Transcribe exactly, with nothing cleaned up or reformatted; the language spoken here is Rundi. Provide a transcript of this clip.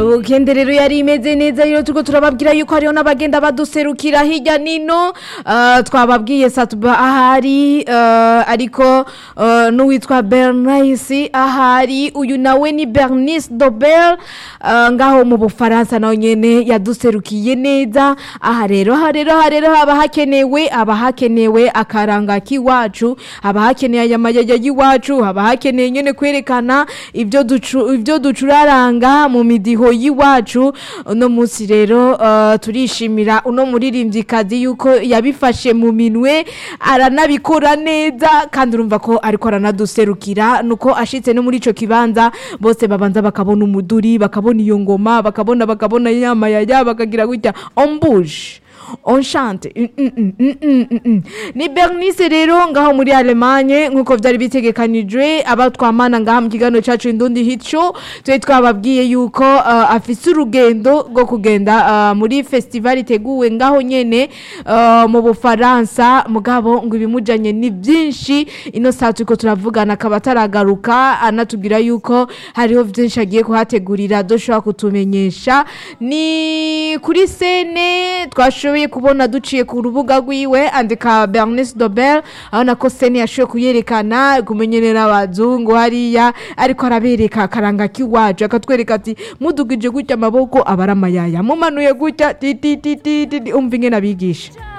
Ugende rero yari imeze neza rero turiko turababwira yuko hariho n'abagenda baduserukira hirya nino uh, twababwiye Satuba ahari uh, ariko uh, n'uwitwa Bernice ahari uyu nawe ni Bernice Dobel uh, ngaho mu Bufaransa naho nyene yaduserukiye neza aha rero aha rero aha rero haba hakenewe aba hakenewe akaranga kiwacu haba hakeneye ayamayaya yiwacu haba hakeneye nyene kwerekana ivyo ducu ivyo ducuraranga mu midiho yiwacu uno munsi rero uh, turishimira uno muririmvyikazi yuko yabifashe mu minwe aranabikora neza kandi urumva ko ariko aranaduserukira nuko ashitse no muri ico kibanza bose babanza bakabona umuduri bakabona iyo ngoma bakabona bakabona yama yaya bakagira gutya embouche on chante mm, mm, mm, mm, mm, mm. Ni Bernice rero ngaho muri Allemagne nkuko vyari bitegekanijwe abatwamana ngaha mu kigano cacu Indundi Hit Show twe twababwiye yuko uh, afise urugendo rwo kugenda uh, muri festival iteguwe ngaho nyene uh, mu Bufaransa mugabo ngo ibimujanye ni byinshi ino saa tuko turavugana kabataragaruka anatubwira yuko hariho byinshi agiye kuhategurira doshobora kutumenyesha ni kuri sene twashoboye kubona duciye ku rubuga rwiwe andika Bernice Dobel abona ko sene yashoboye kuyerekana kumenyerera abazungu hariya ariko arabereka karanga kiwacu akatwereka ati mudugije gutya amaboko abaramayaya mumanuye gutya ti ti ti ti umva ingene abigisha